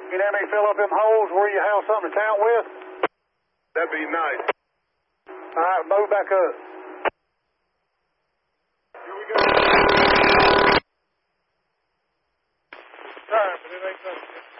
You know me fill up them holes where you have something to count with? That'd be nice. All right, move back up. Here we go. Time, but it ain't nothing.